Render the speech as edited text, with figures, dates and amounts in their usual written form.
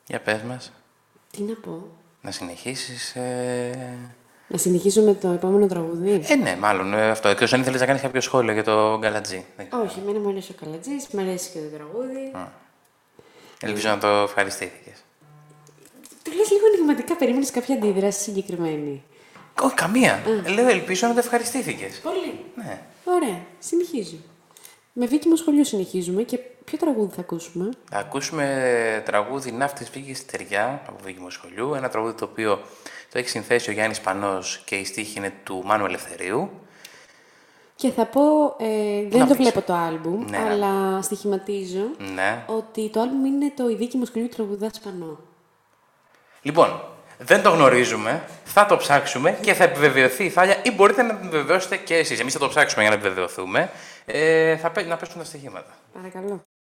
Για πες μας. Τι να πω. Να συνεχίσεις... Να συνεχίσω με το επόμενο τραγούδι. Ναι, μάλλον αυτό. Εκτός αν ήθελες να κάνεις κάποιο σχόλιο για το Γκαλατζή. Όχι, εμένα μου αρέσει ο Καλατζής, μου αρέσει και το τραγούδι. Ελπίζω να το ευχαριστήθηκες. Το λες λίγο ενηγματικά, περίμενες κάποια αντίδραση συγκεκριμένη. Όχι, καμία. Λέω, ελπίζω να το ευχαριστήθηκες. Πολύ. Ναι. Ωραία, συνεχίζω. Με δίκαιμο σχολείο συνεχίζουμε και ποιο τραγούδι θα ακούσουμε. Θα ακούσουμε τραγούδι «Ναύτης βγήκε στη Τεριά» από Δίκημο Σχολείου. Ένα τραγούδι το οποίο το έχει συνθέσει ο Γιάννης Πανός και η στίχη είναι του Μάνου Ελευθερίου. Και θα πω, δεν Να το πεις. βλέπω το άλμπουμ, Ναι. αλλά στοιχηματίζω Ναι. ότι το άλμπουμ είναι το «Η δίκη μου σχολείου τραγουδά Σπανό». Λοιπόν, δεν το γνωρίζουμε, θα το ψάξουμε και θα επιβεβαιωθεί η Θάλια ή μπορείτε να την επιβεβαιώσετε και εσείς. Εμείς θα το ψάξουμε για να επιβεβαιωθούμε. Να πέσουν τα στοιχήματα. Παρακαλώ.